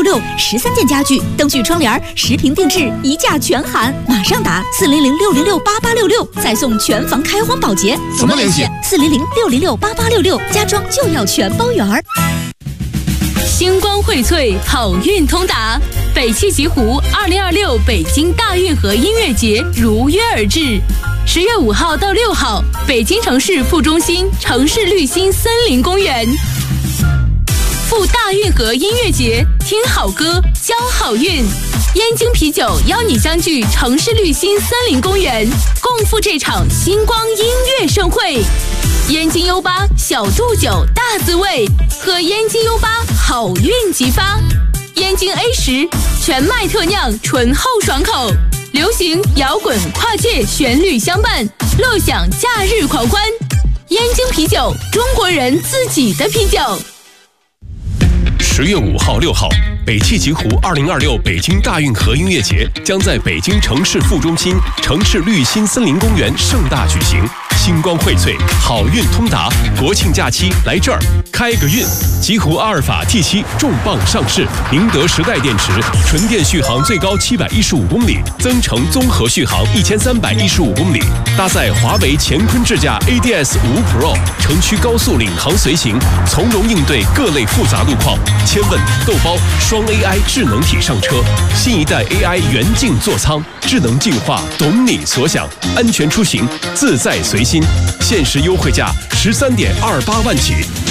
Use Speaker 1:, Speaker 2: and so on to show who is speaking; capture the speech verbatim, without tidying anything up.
Speaker 1: 六，十三件家具、灯具、窗帘、十平定制，一价全含。马上打四零零六零六八八六六，再送全房开荒保洁。
Speaker 2: 怎么联系？
Speaker 1: 四零零六零六八八六六，家装就要全包圆儿。
Speaker 3: 星光荟萃，好运通达。北汽极狐二零二六北京大运河音乐节如约而至，十月五号到六号，北京城市副中心城市绿心森林公园。赴大运河音乐节，听好歌，交好运。燕京啤酒邀你相聚城市绿心森林公园，共赴这场星光音乐盛会。燕京优吧小度酒大滋味，喝燕京优吧好运即发。燕京 A 十全麦特酿，醇厚爽口，流行摇滚跨界旋律相伴，乐享假日狂欢。燕京啤酒，中国人自己的啤酒。
Speaker 4: 十月五号、六号，北汽极狐二零二六北京大运河音乐节将在北京城市副中心城市绿心森林公园盛大举行。星光荟萃，好运通达，国庆假期来这儿开个运。极狐阿尔法 T 七 重磅上市，宁德时代电池，纯电续航最高七百一十五公里，增程综合续航一千三百一十五公里，搭载华为乾坤智驾 A D S 五 Pro， 城区高速领航随行，从容应对各类复杂路况。千问豆包双 A I 智能体上车，新一代 A I 元镜座舱，智能进化，懂你所想，安全出行，自在随心。限时优惠价十三点二八万起，